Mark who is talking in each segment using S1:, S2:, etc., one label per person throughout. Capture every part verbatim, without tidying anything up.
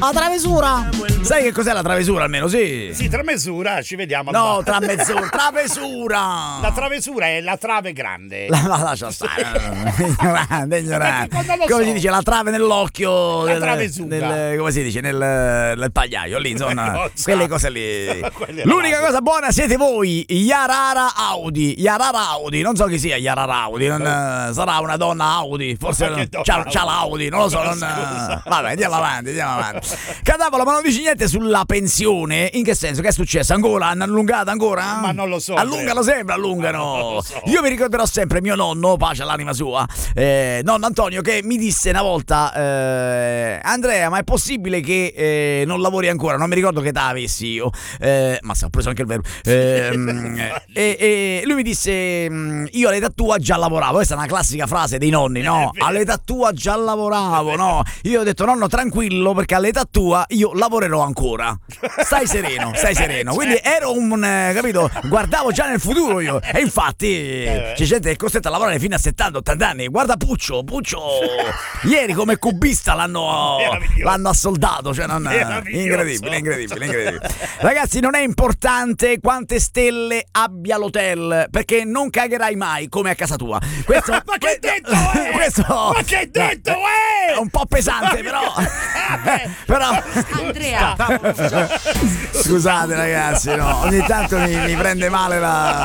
S1: La travesura. Sai che cos'è la travesura almeno, sì?
S2: Sì, tramesura, ci vediamo.
S1: No, tra mezz'ora, travesura.
S2: La travesura è la trave grande.
S1: La, la lascia stare. Ignorante, ignorante. Come si dice, la trave nell'occhio.
S2: La
S1: del,
S2: travesura.
S1: del, come si dice, nel, nel pagliaio, lì, insomma, quelle cose lì.
S2: Quelle
S1: L'unica
S2: là.
S1: cosa buona siete voi, Yarara Audi. Yarara Audi, non so chi sia Yarara Audi, non, eh, sarà una donna Audi, forse
S2: Ma che donna
S1: c'ha,
S2: Audi?
S1: c'ha l'Audi, non lo so. Non,
S2: Scusa.
S1: vabbè, andiamo avanti, andiamo avanti. Cadavolo, ma non dici niente sulla pensione? In che senso? Che è successo? Ancora? Hanno allungato ancora?
S2: Ma non lo so,
S1: Allungano
S2: Andrea.
S1: sempre, allungano.
S2: Ma non lo so.
S1: Io mi ricorderò sempre mio nonno, pace all'anima sua, eh, nonno Antonio, che mi disse una volta: eh, Andrea, ma è possibile che eh, non lavori ancora? Non mi ricordo che età avessi io, eh, ma se ho preso anche il vero. Eh, e, e lui mi disse: io all'età tua già lavoravo. Questa è una classica frase dei nonni, no? All'età tua già lavoravo, no? Io ho detto: nonno, tranquillo, perché all'età tua io lavorerò ancora. Stai sereno, stai sereno. Quindi ero un, eh, capito? Guardavo già nel futuro io. E infatti c'è gente che è costretta a lavorare fino a settanta ottanta anni. Guarda Puccio, Puccio ieri come cubista l'hanno, l'hanno assoldato, cioè non, incredibile, incredibile, incredibile. Ragazzi, non è importante quante stelle abbia l'hotel, perché non cagherai mai come a casa tua. Questo,
S2: Ma che hai detto, eh?
S1: questo,
S2: Ma che hai detto, eh?
S1: è un po' pesante, però. però
S3: Andrea,
S1: scusate ragazzi, no, ogni tanto mi, mi prende male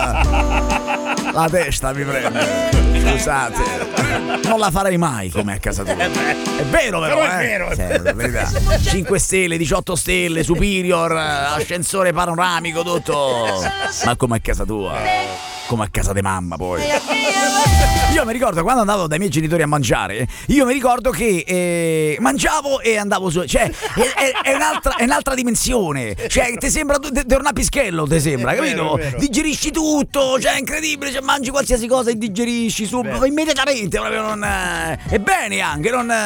S1: la la testa, mi prende. Scusate, non la farei mai come a casa tua. È vero, però,
S2: Però
S1: eh?
S2: è vero, è
S1: Sì,
S2: vero.
S1: la verità. cinque stelle, diciotto stelle, superior, ascensore panoramico, tutto. Ma come a casa tua. Come a casa di mamma, poi. Io mi ricordo quando andavo dai miei genitori a mangiare, io mi ricordo che eh, mangiavo e andavo su, cioè è, è, è, un'altra, è un'altra dimensione, cioè ti sembra di tornare a Pischello, ti sembra,
S2: È vero,
S1: capito?
S2: è vero.
S1: Digerisci tutto, cioè è incredibile, cioè mangi qualsiasi cosa e digerisci subito,
S2: Vero.
S1: immediatamente, proprio non, eh, è bene anche, non,